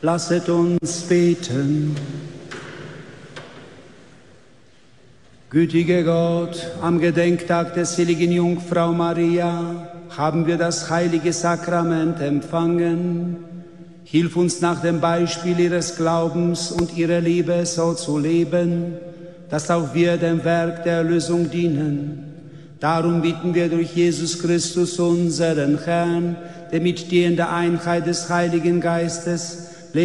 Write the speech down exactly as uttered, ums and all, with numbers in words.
Lasset uns beten. Gütiger Gott, am Gedenktag der seligen Jungfrau Maria haben wir das heilige Sakrament empfangen. Hilf uns nach dem Beispiel ihres Glaubens und ihrer Liebe so zu leben, dass auch wir dem Werk der Erlösung dienen. Darum bitten wir durch Jesus Christus, unseren Herrn, der mit dir in der Einheit des Heiligen Geistes